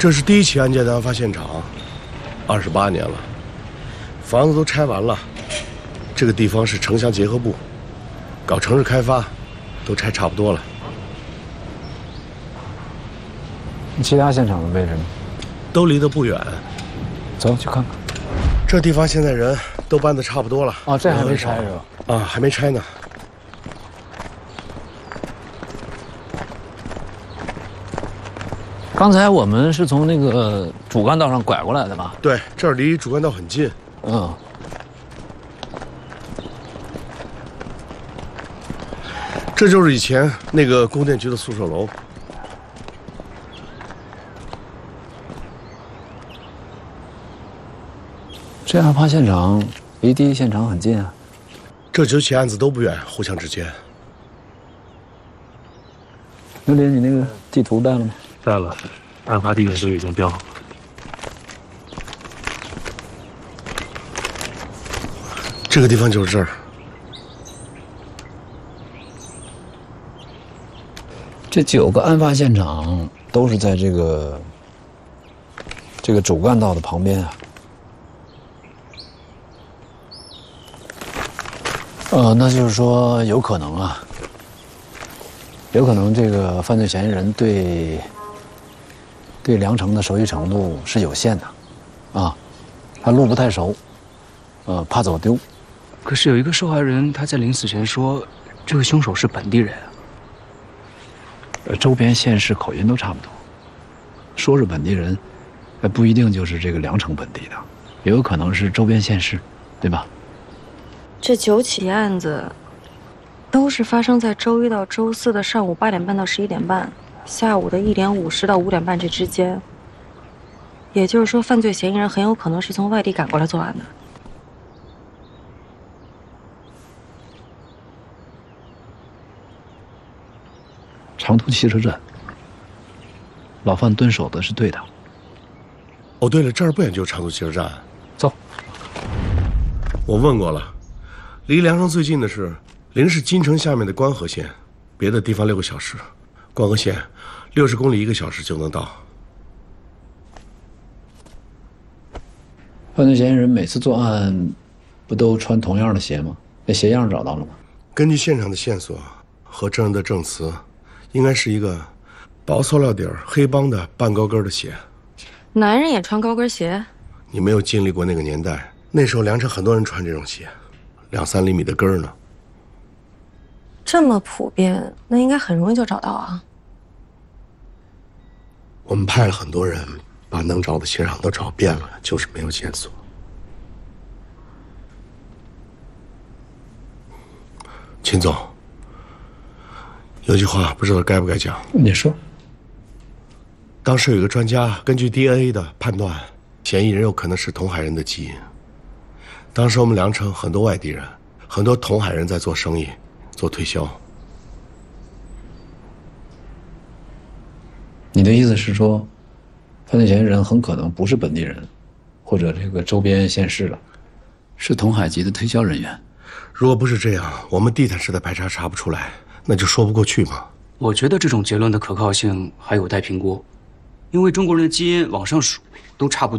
这是第一起案件的案发现场，28年了，房子都拆完了。这个地方是城乡结合部，搞城市开发，都拆差不多了。 其他现场的位置呢？ 都离得不远。 走，去看看。 这地方现在人都搬得差不多了。 哦，这还没拆是吧？ 啊，还没拆呢。 刚才我们是从那个主干道上拐过来的吧？ 对，这儿离主干道很近。 嗯。 这就是以前那个供电局的宿舍楼。 这案发现场离第一现场很近啊。 这9起案子都不远，互相之间。 刘林，你那个地图带了吗？ 带了，案发地点都已经标好了。 这个地方就是这儿。 这9个案发现场都是在这个主干道的旁边啊。那就是说有可能啊，有可能这个犯罪嫌疑人对梁城的熟悉程度是有限的，啊，他路不太熟，怕走丢。 可是有一个受害人，他在临死前说，这个凶手是本地人啊。 周边县市口音都差不多，说是本地人，不一定就是这个梁城本地的，也有可能是周边县市，对吧？ 这9起案子都是发生在周1到周4的上午8点半到11点半，下午的1点50到5点半这之间。也就是说，犯罪嫌疑人很有可能是从外地赶过来作案的。 长途汽车站，老范蹲守的是对的。 哦，对了，这儿不远就是长途汽车站。 走。 我问过了，离梁城最近的是临市金城下面的关河县，别的地方6个小时。关河县60公里1个小时就能到。 犯罪嫌疑人每次作案，不都穿同样的鞋吗？那鞋样找到了吗？ 根据现场的线索和证人的证词，应该是一个薄塑料底儿、黑帮的半高跟的鞋。 男人也穿高跟鞋？ 你没有经历过那个年代，那时候梁城很多人穿这种鞋，2、3厘米的跟儿呢。 这么普遍，那应该很容易就找到啊。 我们派了很多人，把能找的现场都找遍了，就是没有线索。秦总，有句话不知道该不该讲。 你说。 当时有一个专家根据 DNA 的判断，嫌疑人有可能是同海人的基因。当时我们梁城很多外地人，很多同海人在做生意，做推销。 你的意思是说，犯罪嫌疑人很可能不是本地人，或者这个周边县市了，是同海籍的推销人员？ 如果不是这样，我们地毯式的排查查不出来，那就说不过去嘛。 我觉得这种结论的可靠性还有待评估，因为中国人的基因往上数都差不多。